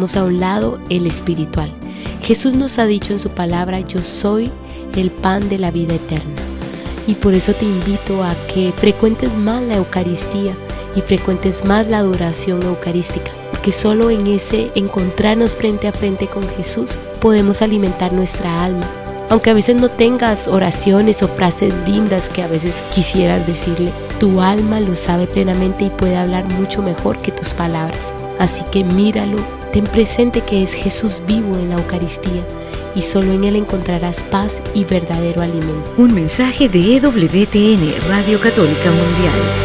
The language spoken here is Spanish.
dejamos a un lado el espiritual. Jesús nos ha dicho en su palabra: yo soy el pan de la vida eterna. Y por eso te invito a que frecuentes más la Eucaristía y frecuentes más la adoración eucarística, porque solo en ese encontrarnos frente a frente con Jesús podemos alimentar nuestra alma. Aunque a veces no tengas oraciones o frases lindas que a veces quisieras decirle, tu alma lo sabe plenamente y puede hablar mucho mejor que tus palabras. Así que míralo, ten presente que es Jesús vivo en la Eucaristía y solo en Él encontrarás paz y verdadero alimento. Un mensaje de EWTN, Radio Católica Mundial.